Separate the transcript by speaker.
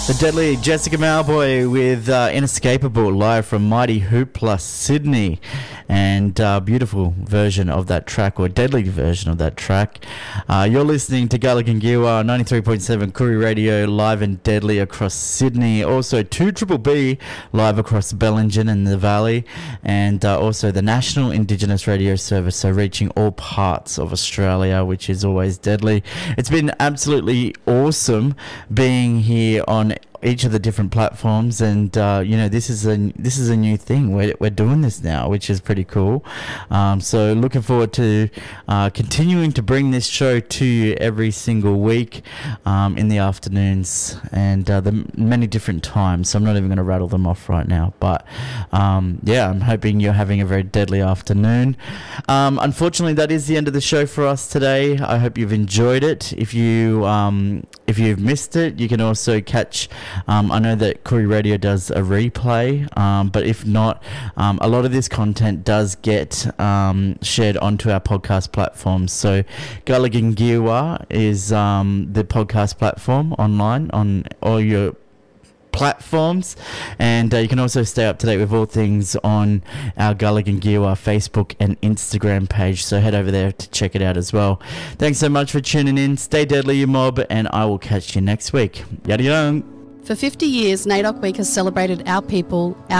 Speaker 1: The deadly Jessica Mauboy with Inescapable, live from Mighty Hoopla, Sydney. And beautiful version of that track, or deadly version of that track. You're listening to Gullah-Gingirwa, 93.7 Koori Radio, live and deadly across Sydney. Also 2BBB, live across Bellingen and the Valley. And also the National Indigenous Radio Service, so reaching all parts of Australia, which is always deadly. It's been absolutely awesome being here on each of the different platforms, and this is a new thing. We're doing this now, which is pretty cool. So looking forward to continuing to bring this show to you every single week in the afternoons and the many different times. So I'm not even going to rattle them off right now, but I'm hoping you're having a very deadly afternoon. Unfortunately, that is the end of the show for us today. I hope you've enjoyed it. If you've missed it, you can also catch. I know that Koori Radio does a replay, but if not, a lot of this content does get shared onto our podcast platforms. So Gullah-Gingirwa is the podcast platform online on all your platforms, and you can also stay up to date with all things on our Gullah-Gingirwa Facebook and Instagram page, so head over there to check it out as well. Thanks so much for tuning in. Stay deadly, you mob, and I will catch you next week. Yada yada.
Speaker 2: For 50 years, NAIDOC Week has celebrated our people, our